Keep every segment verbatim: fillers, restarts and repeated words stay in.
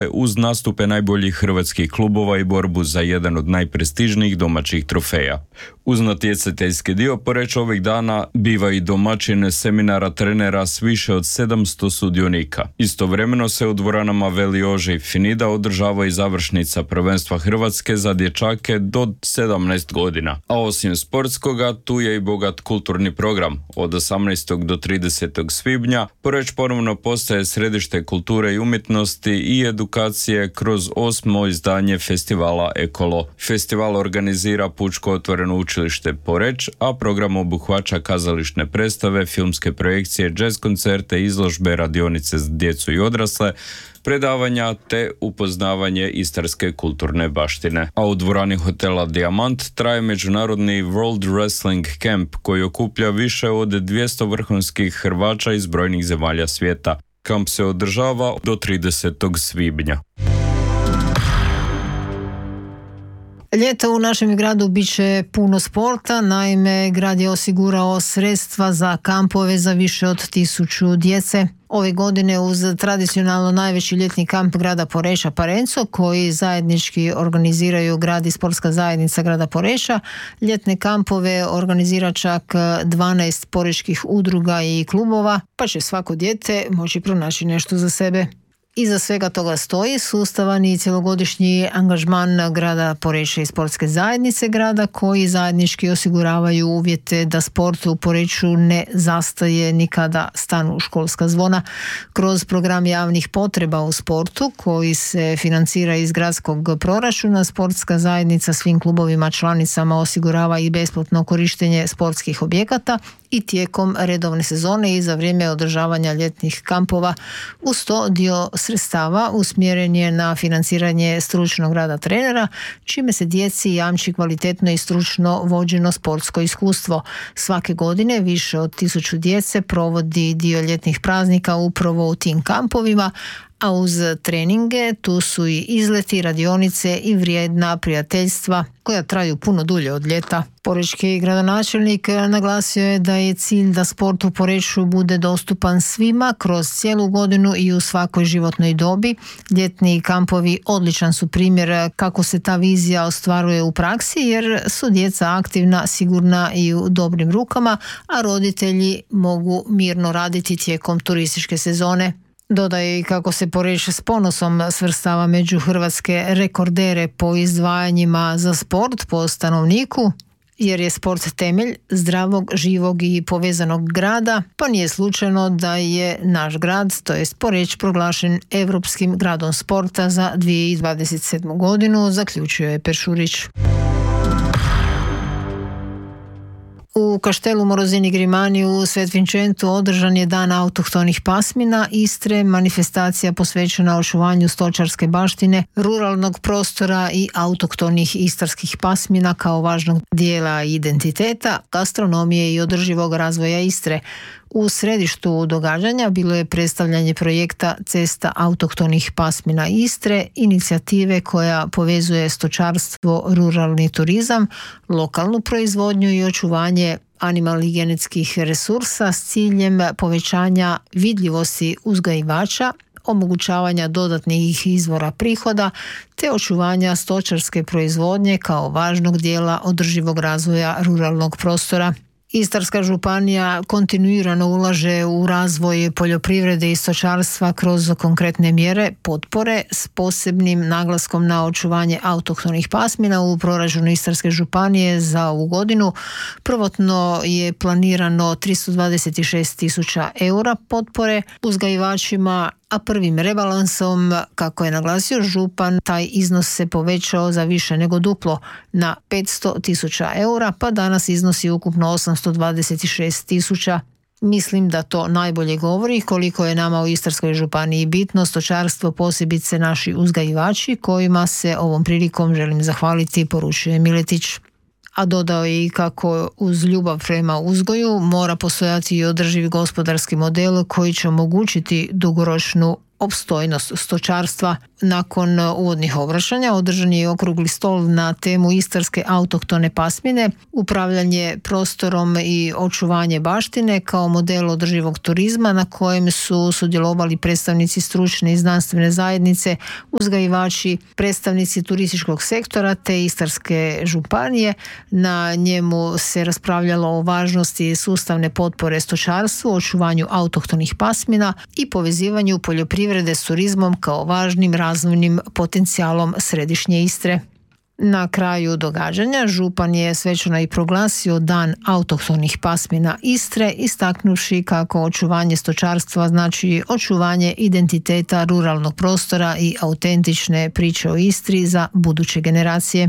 uz nastupe najboljih hrvatskih klubova i borbu za jedan od najprestižnijih domaćih trofeja. Uz natjecateljski dio Poreč ovih dana biva i domaćin seminara trenera s više od sedamsto sudionika. Istovremeno se u dvoranama Veli Ože i Finida održava i završnica prvenstva Hrvatske za dječake do sedamnaest godina. A osim sportskoga, tu je i bogat kulturni program. Od osamnaestog do tridesetog svibnja Poreč ponovno postaje središte kulture i umjetnosti i edukacije kroz osmo izdanje festivala Ekolo. Festival organizira Pučko otvoreno učilište Poreč, a program obuhvaća kazališne predstave, filmske projekcije, jazz koncerte, izložbe, radionice za djecu i odrasle, predavanja te upoznavanje istarske kulturne baštine. A u dvorani hotela Dijamant traje međunarodni World Wrestling Camp koji okuplja više od dvjesto vrhunskih Hrvača iz brojnih zemalja svijeta. Kamp se održava do tridesetog svibnja. Ljeto u našem gradu bit će puno sporta, naime grad je osigurao sredstva za kampove za više od tisuću djece. Ove godine uz tradicionalno najveći ljetni kamp grada Poreča Parenco, koji zajednički organiziraju grad i sportska zajednica grada Poreča, ljetne kampove organizira čak dvanaest porečkih udruga i klubova, pa će svako dijete moći pronaći nešto za sebe. Iza svega toga stoji sustavan i cjelogodišnji angažman grada Poreča i sportske zajednice grada, koji zajednički osiguravaju uvjete da sport u Poreču ne zastaje nikada stanu školska zvona. Kroz program javnih potreba u sportu, koji se financira iz gradskog proračuna, sportska zajednica svim klubovima članicama osigurava i besplatno korištenje sportskih objekata i tijekom redovne sezone i za vrijeme održavanja ljetnih kampova. Uz to dio sredstava usmjeren je na financiranje stručnog rada trenera, čime se djeci jamči kvalitetno i stručno vođeno sportsko iskustvo. Svake godine više od tisuću djece provodi dio ljetnih praznika upravo u tim kampovima, a uz treninge tu su i izleti, radionice i vrijedna prijateljstva koja traju puno dulje od ljeta. Porečki gradonačelnik naglasio je da je cilj da sport u Poreču bude dostupan svima kroz cijelu godinu i u svakoj životnoj dobi. Ljetni kampovi odličan su primjer kako se ta vizija ostvaruje u praksi, jer su djeca aktivna, sigurna i u dobrim rukama, a roditelji mogu mirno raditi tijekom turističke sezone. Dodaje i kako se Poreč s ponosom svrstava među hrvatske rekordere po izdvajanjima za sport po stanovniku, jer je sport temelj zdravog, živog i povezanog grada, pa nije slučajno da je naš grad, to jest Poreč, proglašen Europskim gradom sporta za dvije tisuće dvadeset sedmu godinu, zaključio je Peršurić. U Kaštelu Morozini Grimani u Svet Vincentu održan je dan autohtonih pasmina Istre, manifestacija posvećena očuvanju stočarske baštine, ruralnog prostora i autohtonih istarskih pasmina kao važnog dijela identiteta, gastronomije i održivog razvoja Istre. U središtu događanja bilo je predstavljanje projekta Cesta autohtonih pasmina Istre, inicijative koja povezuje stočarstvo, ruralni turizam, lokalnu proizvodnju i očuvanje animalnih genetskih resursa s ciljem povećanja vidljivosti uzgajivača, omogućavanja dodatnih izvora prihoda te očuvanja stočarske proizvodnje kao važnog dijela održivog razvoja ruralnog prostora. Istarska županija kontinuirano ulaže u razvoj poljoprivrede i stočarstva kroz konkretne mjere potpore s posebnim naglaskom na očuvanje autohtonih pasmina. U proračunu Istarske županije za ovu godinu prvotno je planirano tristo dvadeset šest tisuća eura potpore uzgajivačima, a prvim rebalansom, kako je naglasio župan, taj iznos se povećao za više nego duplo na petsto tisuća eura, pa danas iznosi ukupno osamsto dvadeset šest tisuća. Mislim da to najbolje govori koliko je nama u Istarskoj županiji bitno stočarstvo, posebice naši uzgajivači, kojima se ovom prilikom želim zahvaliti, poručuje Miletić. A dodao je i kako uz ljubav prema uzgoju mora postojati i održivi gospodarski model koji će omogućiti dugoročnu opstojnost stočarstva. Nakon uvodnih obraćanja održan je okrugli stol na temu istarske autohtone pasmine, upravljanje prostorom i očuvanje baštine kao model održivog turizma na kojem su sudjelovali predstavnici stručne i znanstvene zajednice, uzgajivači, predstavnici turističkog sektora te Istarske županije. Na njemu se raspravljalo o važnosti sustavne potpore stočarstvu, očuvanju autohtonih pasmina i povezivanju poljoprivrede s turizmom kao važnim razvojnim potencijalom središnje Istre. Na kraju događanja župan je svečano i proglasio Dan autohtonih pasmina Istre, istaknuvši kako očuvanje stočarstva znači očuvanje identiteta ruralnog prostora i autentične priče o Istri za buduće generacije.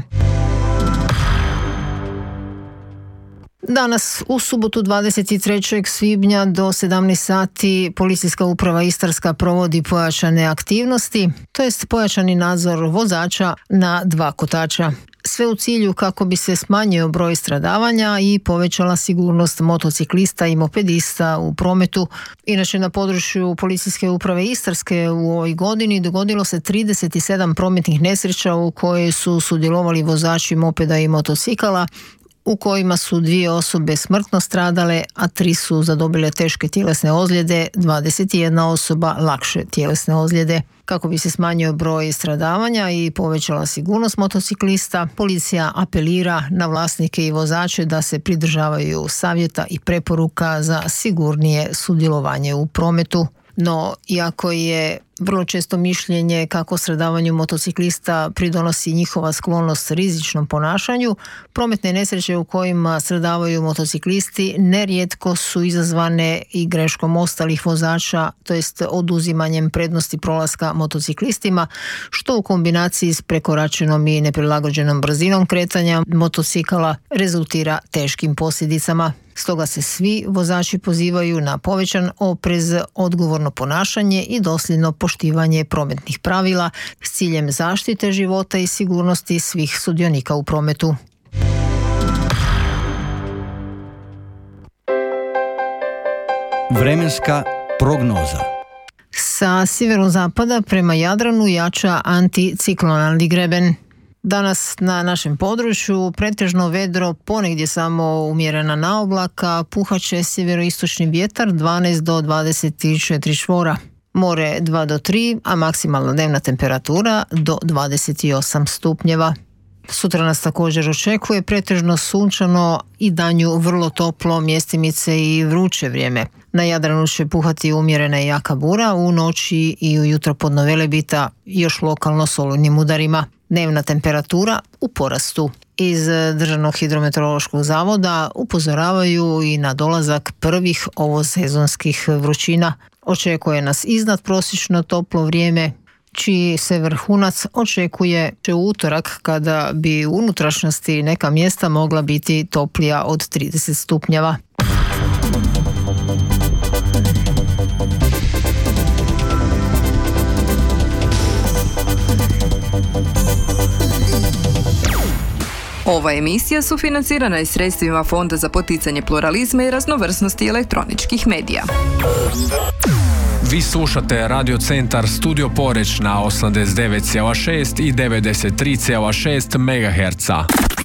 Danas u subotu dvadeset trećeg svibnja do sedamnaest sati Policijska uprava Istarska provodi pojačane aktivnosti, to jest pojačani nadzor vozača na dva kotača. Sve u cilju kako bi se smanjio broj stradavanja i povećala sigurnost motociklista i mopedista u prometu. Inače, na području Policijske uprave Istarske u ovoj godini dogodilo se trideset sedam prometnih nesreća u kojoj su sudjelovali vozači mopeda i motocikala, u kojima su dvije osobe smrtno stradale, a tri su zadobile teške tjelesne ozljede, dvadeset jedna osoba lakše tjelesne ozljede. Kako bi se smanjio broj stradavanja i povećala sigurnost motociklista, policija apelira na vlasnike i vozače da se pridržavaju savjeta i preporuka za sigurnije sudjelovanje u prometu. No, iako je vrlo često mišljenje kako stradavanju motociklista pridonosi njihova sklonost rizičnom ponašanju, prometne nesreće u kojima stradavaju motociklisti nerijetko su izazvane i greškom ostalih vozača, to jest oduzimanjem prednosti prolaska motociklistima, što u kombinaciji s prekoračenom i neprilagođenom brzinom kretanja motocikala rezultira teškim posljedicama. Stoga se svi vozači pozivaju na povećan oprez, odgovorno ponašanje i dosljedno poštivanje prometnih pravila s ciljem zaštite života i sigurnosti svih sudionika u prometu. Vremenska prognoza. Sa sjeverozapada prema Jadranu jača anticiklonalni greben. Danas na našem području pretežno vedro, ponegdje samo umjerena naoblaka, puhaće sjeveroistočni vjetar dvanaest do dvadeset četiri čvora. More dva do tri, a maksimalna dnevna temperatura do dvadeset osam stupnjeva. Sutra nas također očekuje pretežno sunčano i danju vrlo toplo, mjestimice i vruće vrijeme. Na Jadranu će puhati umjerena i jaka bura, u noći i ujutro podno Velebita još lokalno s olujnim udarima. Dnevna temperatura u porastu. Iz Državnog hidrometeorološkog zavoda upozoravaju i na dolazak prvih ovosezonskih vrućina. Očekuje nas iznadprosječno toplo vrijeme, čiji se vrhunac očekuje u utorak, kada bi u unutrašnjosti neka mjesta mogla biti toplija od trideset stupnjeva. Ova emisija sufinancirana je sredstvima Fonda za poticanje pluralizma i raznovrsnosti elektroničkih medija. Vi slušate Radio Centar Studio Poreč na osamdeset devet zarez šest i devedeset tri zarez šest megaherca.